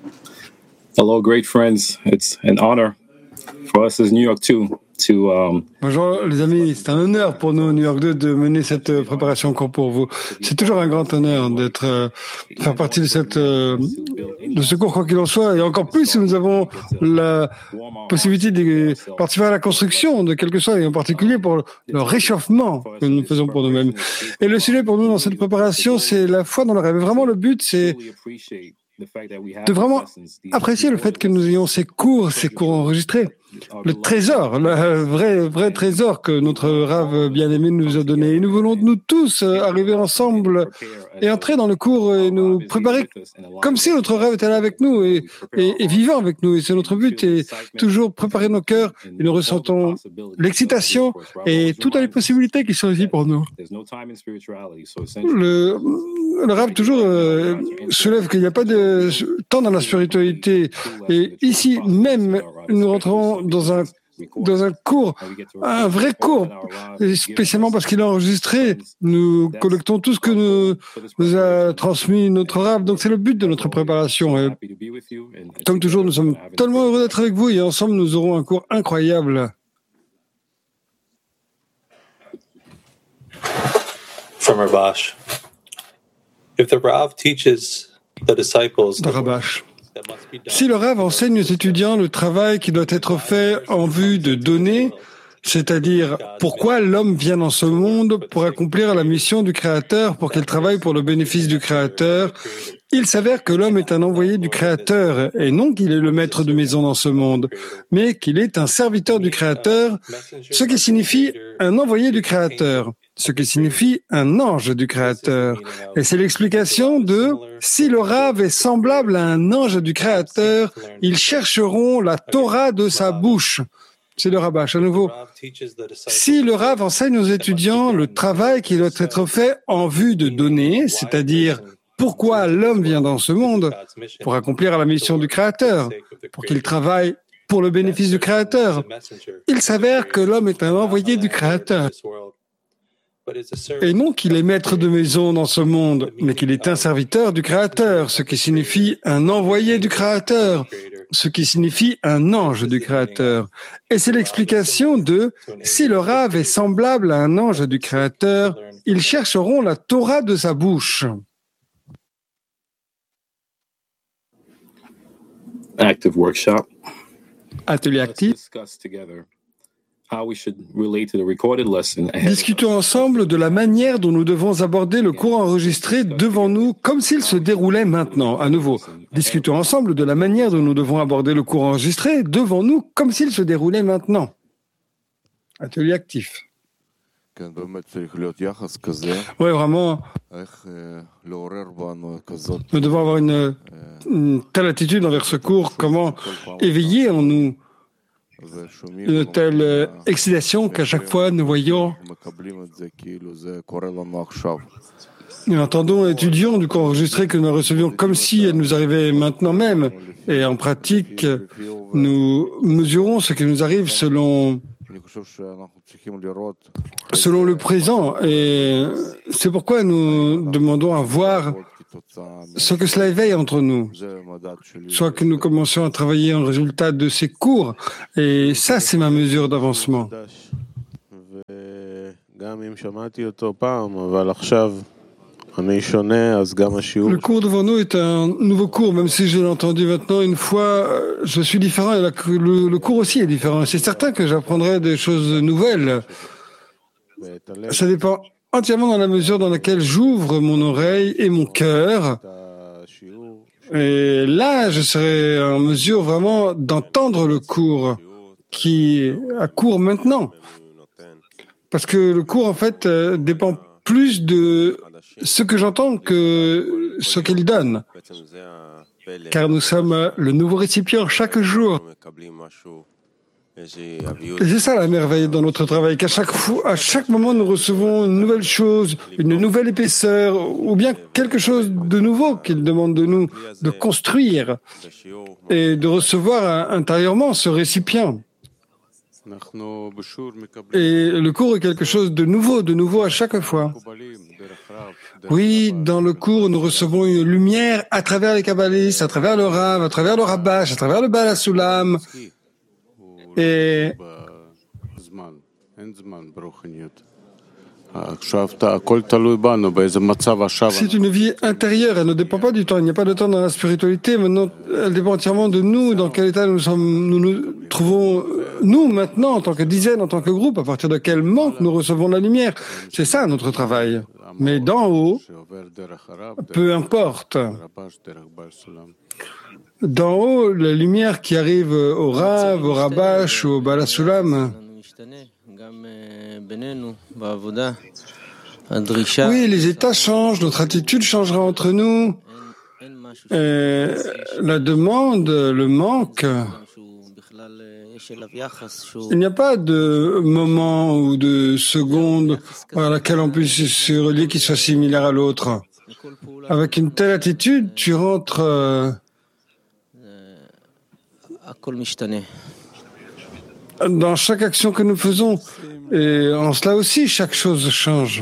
Hello, great friends. It's an honor for us as New York 2 to Bonjour les amis, c'est un honneur pour nous, New York 2, de mener cette préparation cours pour vous. C'est toujours un grand honneur d'être faire partie de ce cours quoi qu'il en soit, et encore plus si nous avons la possibilité de participer à la construction de quelque chose, et en particulier pour le réchauffement que nous faisons pour nous-mêmes. Et le sujet pour nous dans cette préparation, c'est la foi dans le rêve. Vraiment, le but, c'est de vraiment apprécier le fait que nous ayons ces cours enregistrés. Le trésor, le vrai trésor que notre Rav bien-aimé nous a donné. Et nous voulons nous tous arriver ensemble et entrer dans le cours et nous préparer comme si notre Rav était là avec nous et vivant avec nous. Et c'est notre but, et toujours préparer nos cœurs, et nous ressentons l'excitation et toutes les possibilités qui sont ici pour nous. Le Rav toujours soulève qu'il n'y a pas de temps dans la spiritualité. Et ici même, nous rentrons dans un cours, un vrai cours, et spécialement parce qu'il est enregistré. Nous collectons tout ce que nous a transmis notre Rav. Donc c'est le but de notre préparation. Et comme toujours, nous sommes tellement heureux d'être avec vous, et ensemble nous aurons un cours incroyable. From Rabash. If the Rav teaches the disciples De Rabash. Si le Rav enseigne aux étudiants le travail qui doit être fait en vue de donner, c'est-à-dire pourquoi l'homme vient dans ce monde pour accomplir la mission du Créateur, pour qu'il travaille pour le bénéfice du Créateur, il s'avère que l'homme est un envoyé du Créateur, et non qu'il est le maître de maison dans ce monde, mais qu'il est un serviteur du Créateur, ce qui signifie un envoyé du Créateur, ce qui signifie un ange du Créateur. Et c'est l'explication de « Si le Rav est semblable à un ange du Créateur, ils chercheront la Torah de sa bouche ». C'est le Rabash, à nouveau. Si le Rav enseigne aux étudiants le travail qui doit être fait en vue de donner, c'est-à-dire pourquoi l'homme vient dans ce monde, pour accomplir la mission du Créateur, pour qu'il travaille pour le bénéfice du Créateur, il s'avère que l'homme est un envoyé du Créateur. Et non qu'il est maître de maison dans ce monde, mais qu'il est un serviteur du Créateur, ce qui signifie un envoyé du Créateur, ce qui signifie un ange du Créateur. Et c'est l'explication de « Si le Rav est semblable à un ange du Créateur, ils chercheront la Torah de sa bouche ». active workshop. Atelier actif. Discutons ensemble de la manière dont nous devons aborder le cours enregistré devant nous comme s'il se déroulait maintenant. À nouveau, discutons ensemble de la manière dont nous devons aborder le cours enregistré devant nous comme s'il se déroulait maintenant. Atelier actif. Oui, vraiment, nous devons avoir une telle attitude envers ce cours. Comment éveiller en nous une telle excitation qu'à chaque fois nous voyons, nous entendons, étudions du cours enregistré que nous recevions comme si elle nous arrivait maintenant même. Et en pratique, nous mesurons ce qui nous arrive selon le présent. Et c'est pourquoi nous demandons à voir ce que cela éveille entre nous, soit que nous commencions à travailler en résultat de ces cours. Et ça, c'est ma mesure d'avancement. Le cours devant nous est un nouveau cours, même si je l'ai entendu maintenant une fois, je suis différent et le cours aussi est différent. C'est certain que j'apprendrai des choses nouvelles. Ça dépend entièrement dans la mesure dans laquelle j'ouvre mon oreille et mon cœur. Et là, je serai en mesure vraiment d'entendre le cours qui a cours maintenant. Parce que le cours, en fait, dépend plus de ce que j'entends que ce qu'il donne. Car nous sommes le nouveau récipient chaque jour. Et c'est ça la merveille dans notre travail, qu'à chaque moment, nous recevons une nouvelle chose, une nouvelle épaisseur, ou bien quelque chose de nouveau qu'il demande de nous de construire et de recevoir intérieurement ce récipient. Et le cours est quelque chose de nouveau à chaque fois. Oui, dans le cours, nous recevons une lumière à travers les kabbalistes, à travers le Rav, à travers le Rabash, à travers le Baal HaSulam. Et c'est une vie intérieure, elle ne dépend pas du temps. Il n'y a pas de temps dans la spiritualité. Maintenant, elle dépend entièrement de nous, dans quel état nous trouvons, nous, maintenant, en tant que dizaine, en tant que groupe, à partir de quel manque nous recevons la lumière. C'est ça, notre travail. Mais d'en haut, peu importe. D'en haut, la lumière qui arrive au Rav, au Rabash ou au Baal HaSulam. Oui, les états changent, notre attitude changera entre nous. La demande, le manque. Il n'y a pas de moment ou de seconde à laquelle on puisse se relier qui soit similaire à l'autre. Avec une telle attitude, tu rentres. Dans chaque action que nous faisons, et en cela aussi, chaque chose change.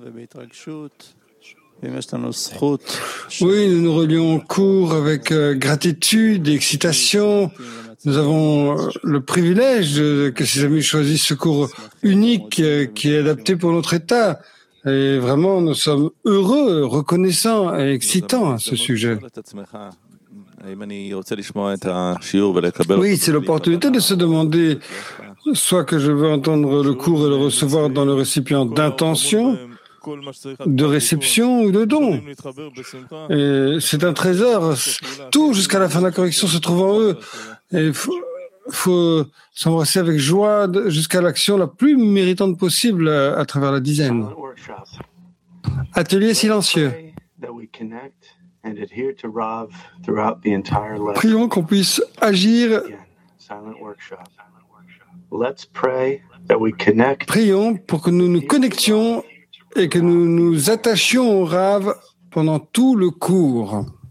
Oui, nous nous relions au cours avec gratitude et excitation. Nous avons le privilège que ces amis choisissent ce cours unique qui est adapté pour notre état. Et vraiment, nous sommes heureux, reconnaissants et excitants à ce sujet. Oui, c'est l'opportunité de se demander soit que je veux entendre le cours et le recevoir dans le récipient d'intention, de réception ou de don. Et c'est un trésor. Tout jusqu'à la fin de la correction se trouve en eux. Et il faut s'embrasser avec joie jusqu'à l'action la plus méritante possible à travers la dizaine. Atelier silencieux. Prions qu'on puisse agir. Prions pour que nous nous connections et que nous nous attachions au Rav pendant tout le cours.